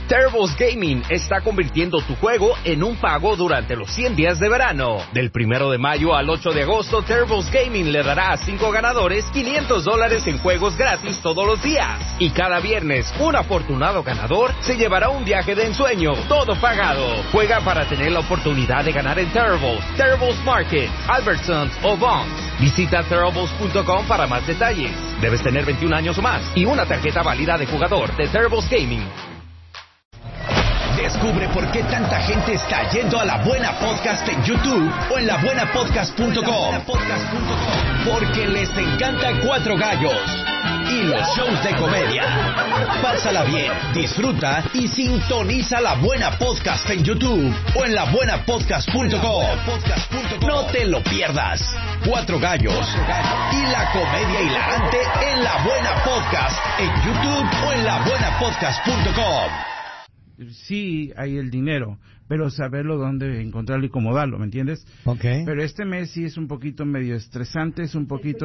Terribles Gaming está convirtiendo tu juego en un pago durante los 100 días de verano. Del 1 de mayo al 8 de agosto, Terribles Gaming le dará a 5 ganadores $500 en juegos gratis todos los días. Y cada viernes, un afortunado ganador se llevará un viaje de ensueño, todo pagado. Juega para tener la oportunidad de ganar en Terribles Market, Albertsons o Vons. Visita Terribles.com para más detalles. Debes tener 21 años o más y una tarjeta válida de jugador de Terribles Gaming. Descubre por qué tanta gente está yendo a La Buena Podcast en YouTube o en labuenapodcast.com. Porque les encanta Cuatro Gallos y los shows de comedia. Pásala bien, disfruta y sintoniza La Buena Podcast en YouTube o en labuenapodcast.com. No te lo pierdas. Cuatro Gallos y la comedia hilarante en La Buena Podcast en YouTube o en labuenapodcast.com. Sí, hay el dinero, pero saberlo dónde encontrarlo y cómo darlo, ¿me entiendes? Okay. Pero este mes sí es un poquito medio estresante, es un poquito...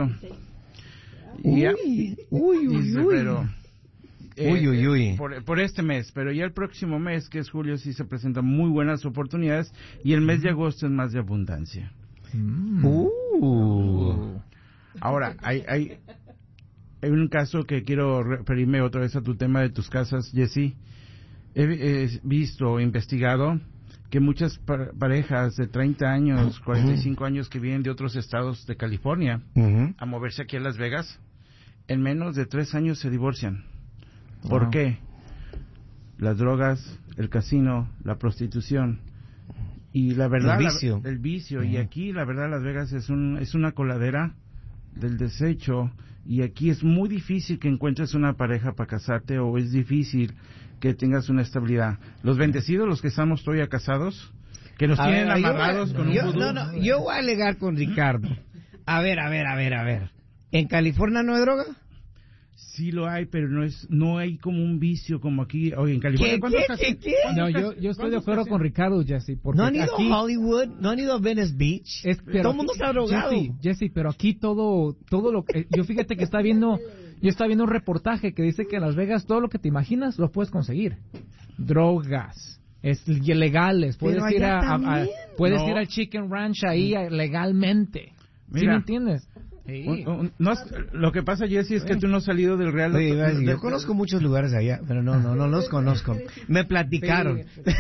Por este mes, pero ya el próximo mes, que es julio, sí se presentan muy buenas oportunidades y el mes de agosto es más de abundancia. Ahora, hay un caso que quiero referirme otra vez a tu tema de tus casas, Jesse. He visto, investigado, que muchas parejas de 30 años, 45 años que vienen de otros estados de California a moverse aquí a Las Vegas, en menos de 3 años se divorcian. ¿Por qué? Las drogas, el casino, la prostitución y la verdad... El vicio. Y aquí, la verdad, Las Vegas es una coladera del desecho y aquí es muy difícil que encuentres una pareja para casarte o es difícil que tengas una estabilidad. Los bendecidos, los que estamos todavía casados, que nos tienen amarrados con un vudú. Yo voy a alegar con Ricardo. A ver. ¿En California no hay droga? Sí lo hay, pero no hay como un vicio como aquí. Oye, en California... ¿Qué? No, yo estoy de acuerdo con Ricardo, Jesse. Porque no han ido aquí, a Hollywood, no han ido a Venice Beach. Todo el mundo está drogado. Jesse, pero aquí todo lo que... Yo fíjate que estaba viendo un reportaje que dice que en Las Vegas todo lo que te imaginas lo puedes conseguir. Drogas, legales. Puedes ir ir al Chicken Ranch ahí legalmente. ¿Sí me entiendes? Sí. Lo que pasa, Jesse, es que tú no has salido del Real... Yo conozco muchos lugares allá, pero no los conozco. Me platicaron.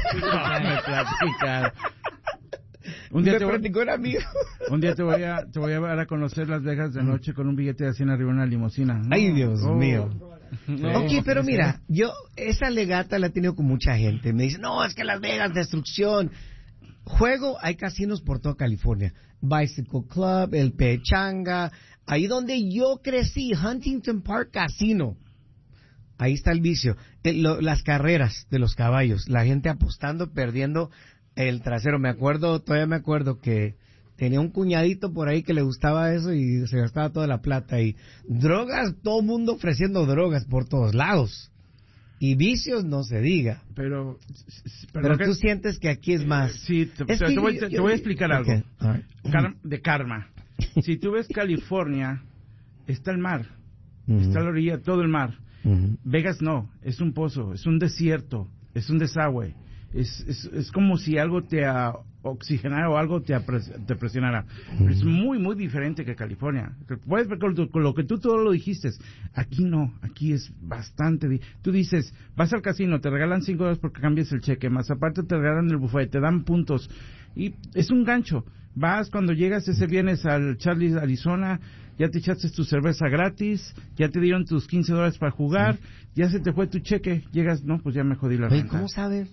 Un día te voy a llevar a conocer Las Vegas de noche con un billete de 100 arriba en una limusina. Ay, Dios mío. Ok, pero mira, esa legata la he tenido con mucha gente. Me dicen, no, es que Las Vegas, destrucción. Hay casinos por toda California. Bicycle Club, el Pechanga, ahí donde yo crecí, Huntington Park Casino. Ahí está el vicio. Las carreras de los caballos, la gente apostando, perdiendo el trasero. Todavía me acuerdo que tenía un cuñadito por ahí que le gustaba eso y se gastaba toda la plata. Y drogas, todo el mundo ofreciendo drogas por todos lados. Y vicios no se diga. Pero tú sientes que aquí es más. Sí, te voy a explicar algo. Right. De karma. Si tú ves California, está el mar. Está la orilla, todo el mar. Vegas no, es un pozo, es un desierto, es un desagüe. Es como si algo te oxigenara o algo te presionara. Es muy, muy diferente que California. Puedes ver con lo que tú todo lo dijiste. Aquí no, aquí es bastante... Tú dices, vas al casino, te regalan $5 porque cambias el cheque, más aparte te regalan el buffet, te dan puntos. Y es un gancho. Vas cuando llegas ese viernes al Charlie's, Arizona, ya te echaste tu cerveza gratis, ya te dieron tus $15 para jugar, ya se te fue tu cheque, llegas, no, pues ya me jodí la renta. ¿Cómo sabes?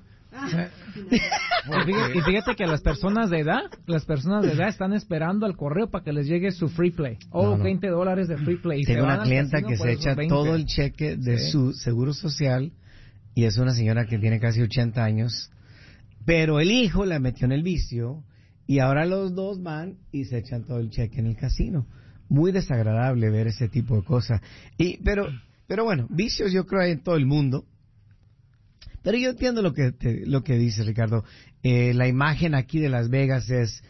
Y fíjate que las personas de edad están esperando al correo para que les llegue su free play. $20 de free play. Tengo una clienta que se echa todo el cheque de su seguro social y es una señora que tiene casi 80 años, pero el hijo la metió en el vicio y ahora los dos van y se echan todo el cheque en el casino. Muy desagradable ver ese tipo de cosas. Pero bueno, vicios yo creo hay en todo el mundo. Pero yo entiendo lo que dice Ricardo. La imagen aquí de Las Vegas es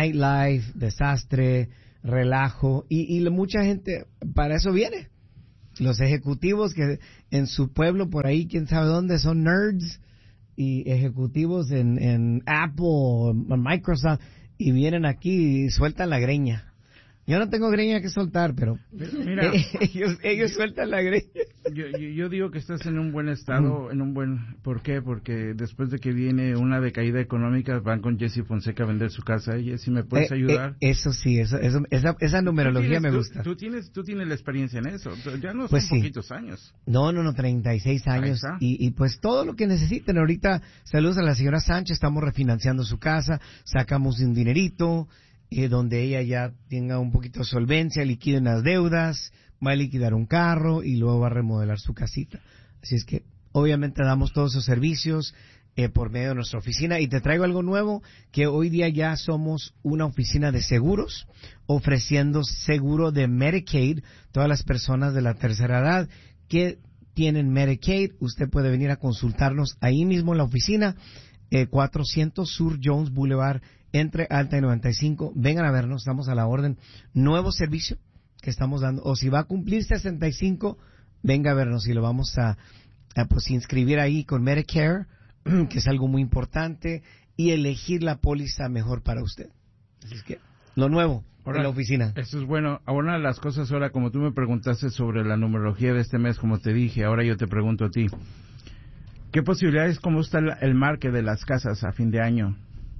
nightlife, desastre, relajo, y mucha gente para eso viene. Los ejecutivos que en su pueblo, por ahí, quién sabe dónde, son nerds, y ejecutivos en Apple o Microsoft, y vienen aquí y sueltan la greña. Yo no tengo greña que soltar, pero mira, ellos sueltan la greña. Yo digo que estás en un buen estado, ¿por qué? Porque después de que viene una decaída económica, van con Jesse Fonseca a vender su casa. Jesse, ¿me puedes ayudar? Eso sí, esa numerología me gusta. Tú tienes la experiencia en eso. Ya no pues son poquitos años. No, 36 años. Y pues todo lo que necesiten. Ahorita, saludos a la señora Sánchez, estamos refinanciando su casa, sacamos un dinerito, donde ella ya tenga un poquito de solvencia, liquiden las deudas, va a liquidar un carro y luego va a remodelar su casita. Así es que obviamente damos todos esos servicios por medio de nuestra oficina. Y te traigo algo nuevo, que hoy día ya somos una oficina de seguros, ofreciendo seguro de Medicaid. Todas las personas de la tercera edad que tienen Medicaid, usted puede venir a consultarnos ahí mismo en la oficina, 400 Sur Jones Boulevard, entre Alta y 95, vengan a vernos, estamos a la orden. Nuevo servicio que estamos dando, o si va a cumplir 65, venga a vernos y lo vamos a pues inscribir ahí con Medicare, que es algo muy importante, y elegir la póliza mejor para usted. Así es que, lo nuevo en la oficina. Eso es bueno. Una de las cosas ahora, como tú me preguntaste sobre la numerología de este mes, como te dije, ahora yo te pregunto a ti, ¿qué posibilidades, cómo está el market de las casas a fin de año?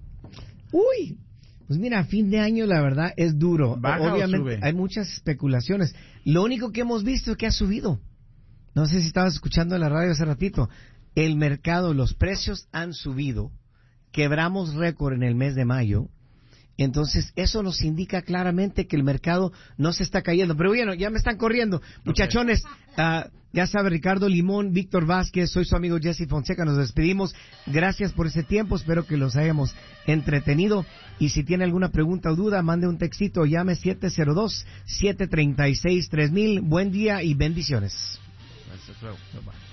Uy, pues mira, a fin de año la verdad es duro. ¿Baja obviamente o sube? Hay muchas especulaciones. Lo único que hemos visto es que ha subido. No sé si estabas escuchando en la radio hace ratito. El mercado, los precios han subido. Quebramos récord en el mes de mayo. Entonces, eso nos indica claramente que el mercado no se está cayendo. Pero bueno, ya me están corriendo. Muchachones, ya sabe, Ricardo Limón, Víctor Vázquez, soy su amigo Jesse Fonseca. Nos despedimos. Gracias por ese tiempo. Espero que los hayamos entretenido. Y si tiene alguna pregunta o duda, mande un textito o llame 702-736-3000. Buen día y bendiciones. Gracias, bye.